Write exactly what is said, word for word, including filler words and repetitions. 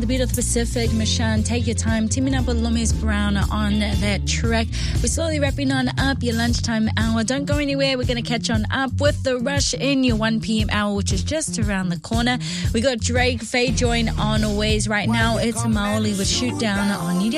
Beat of the Pacific, Mashan, Take Your Time, teaming up with Lomes Brown on that track. We're slowly wrapping on up your lunchtime hour. Don't go anywhere. We're going to catch on up with The Rush in your one p.m. hour, which is just around the corner. We got Drake, Faye Join on Always right now. It's Maoli with Shoot Down on you.